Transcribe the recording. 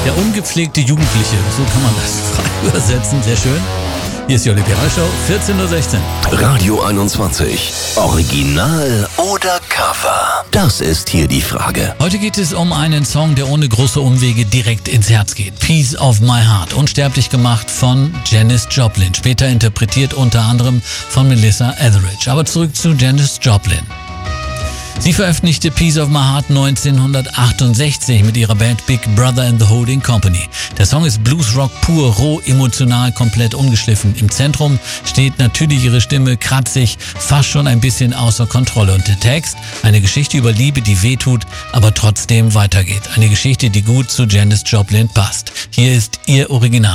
Der ungepflegte Jugendliche, so kann man das frei übersetzen, sehr schön. Hier ist die Olivier Show, 14:16 Uhr. Radio 21. Original oder Cover? Das ist hier die Frage. Heute geht es um einen Song, der ohne große Umwege direkt ins Herz geht. Piece of My Heart, unsterblich gemacht von Janis Joplin. Später interpretiert unter anderem von Melissa Etheridge. Aber zurück zu Janis Joplin. Sie veröffentlichte Piece of My Heart 1968 mit ihrer Band Big Brother and the Holding Company. Der Song ist Bluesrock pur, roh, emotional, komplett ungeschliffen. Im Zentrum steht natürlich ihre Stimme, kratzig, fast schon ein bisschen außer Kontrolle. Und der Text, eine Geschichte über Liebe, die wehtut, aber trotzdem weitergeht. Eine Geschichte, die gut zu Janis Joplin passt. Hier ist ihr Original.